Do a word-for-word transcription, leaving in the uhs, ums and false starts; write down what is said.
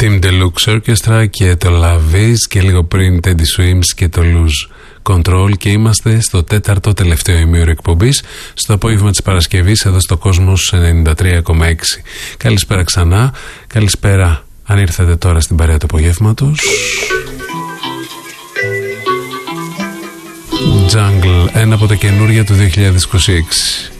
Team Deluxe Orchestra και το Love Is, και λίγο πριν Teddy Swims και το Lose Control, και είμαστε στο τέταρτο τελευταίο ημίωρο εκπομπής, στο απόγευμα της Παρασκευής εδώ στο Κόσμος ενενήντα τρία κόμμα έξι. Καλησπέρα ξανά, καλησπέρα αν ήρθατε τώρα στην παρέα του απογεύματος. Jungle, ένα από τα καινούργια του δύο χιλιάδες είκοσι έξι.